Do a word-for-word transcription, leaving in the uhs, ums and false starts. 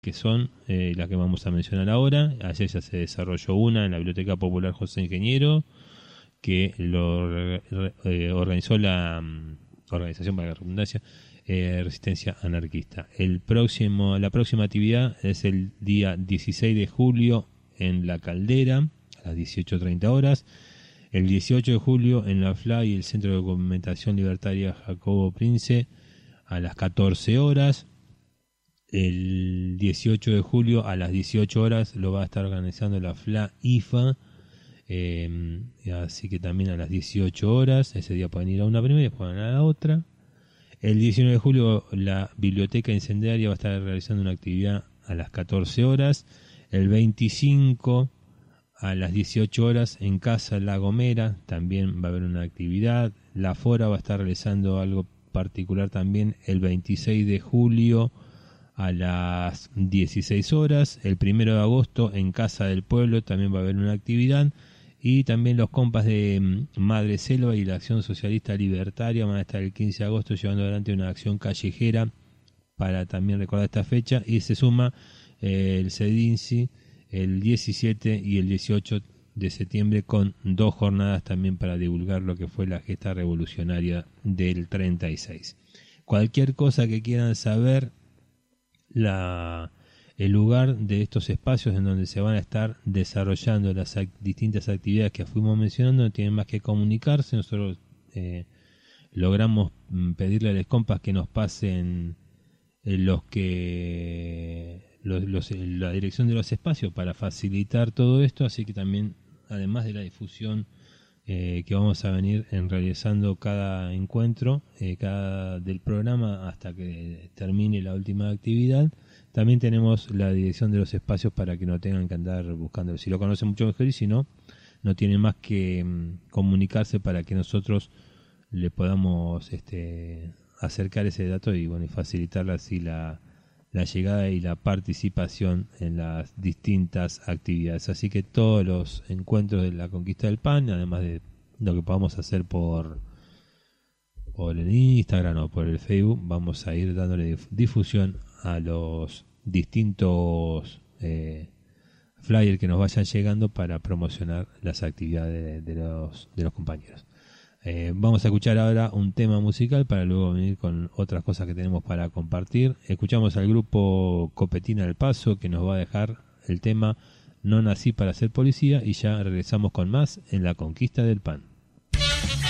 que son eh, las que vamos a mencionar ahora. Ayer ya se desarrolló una en la Biblioteca Popular José Ingeniero, que lo re, re, eh, organizó la um, organización, para la redundancia, eh, Resistencia Anarquista. El próximo, la próxima actividad es el día dieciséis de julio en La Caldera, a las dieciocho treinta horas. El dieciocho de julio en la F L A y el Centro de Documentación Libertaria Jacobo Prince, a las catorce horas. El dieciocho de julio a las dieciocho horas lo va a estar organizando la F L A I F A, eh, así que también a las dieciocho horas. Ese día pueden ir a una primera y después a la otra. El diecinueve de julio la Biblioteca Incendiaria va a estar realizando una actividad a las catorce horas. El veinticinco a las dieciocho horas en Casa La Gomera también va a haber una actividad. La Fora va a estar realizando algo particular también el veintiséis de julio a las dieciséis horas. El primero de agosto en Casa del Pueblo también va a haber una actividad. Y también los compas de Madre Selva y la Acción Socialista Libertaria van a estar el quince de agosto llevando adelante una acción callejera para también recordar esta fecha. Y se suma eh, el CEDINCI el diecisiete y el dieciocho de septiembre con dos jornadas también para divulgar lo que fue la gesta revolucionaria del treinta y seis. Cualquier cosa que quieran saber, la, el lugar de estos espacios en donde se van a estar desarrollando las act- distintas actividades que fuimos mencionando, no tienen más que comunicarse. Nosotros eh, logramos pedirle a los compas que nos pasen eh, los que los, los, la dirección de los espacios para facilitar todo esto, así que también, además de la difusión eh, que vamos a venir en realizando cada encuentro eh, cada del programa hasta que termine la última actividad, también tenemos la dirección de los espacios para que no tengan que andar buscando. Si lo conocen mucho mejor, y si no, no tienen más que um, comunicarse para que nosotros le podamos este, acercar ese dato y bueno, y facilitarle así la la llegada y la participación en las distintas actividades. Así que todos los encuentros de la conquista del pan, además de lo que podamos hacer por por el Instagram o por el Facebook, vamos a ir dándole difusión a los distintos eh, flyers que nos vayan llegando para promocionar las actividades de, de los de los compañeros. Eh, vamos a escuchar ahora un tema musical para luego venir con otras cosas que tenemos para compartir. Escuchamos al grupo Copetina del Paso, que nos va a dejar el tema No nací para ser policía, y ya regresamos con más en La Conquista del Pan.